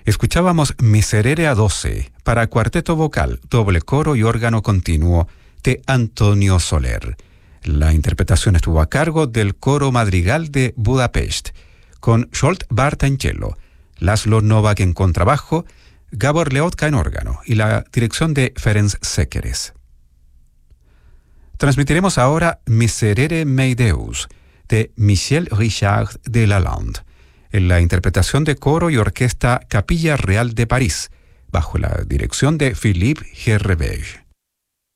Escuchábamos Miserere a 12 para cuarteto vocal, doble coro y órgano continuo de Antonio Soler. La interpretación estuvo a cargo del Coro Madrigal de Budapest, con Zsolt Barta en cello, László Novák en contrabajo, Gábor Leotka en órgano y la dirección de Ferenc Sekeres. Transmitiremos ahora Miserere mei Deus de Michel Richard de Lalande, en la interpretación de coro y orquesta Capilla Real de París, bajo la dirección de Philippe Gerrebege.